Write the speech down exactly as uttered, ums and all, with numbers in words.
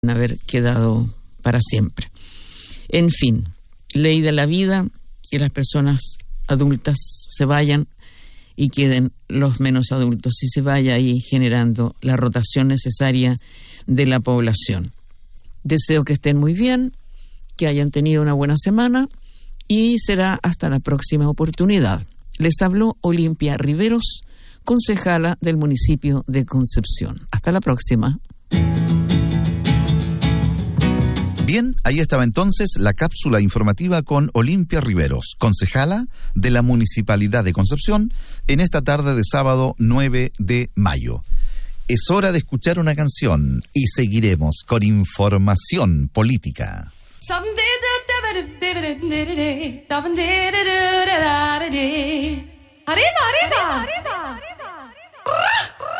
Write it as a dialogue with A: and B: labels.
A: haber quedado para siempre. En fin, ley de la vida, que las personas adultas se vayan y queden los menos adultos y se vaya ahí generando la rotación necesaria de la población. Deseo que estén muy bien, que hayan tenido una buena semana y será hasta la próxima oportunidad. Les habló Olimpia Riveros, concejala del municipio de Concepción. Hasta la próxima.
B: Bien, ahí estaba entonces la cápsula informativa con Olimpia Riveros, concejala de la Municipalidad de Concepción, en esta tarde de sábado nueve de mayo. Es hora de escuchar una canción y seguiremos con información política.
C: Arriba, arriba, arriba, arriba.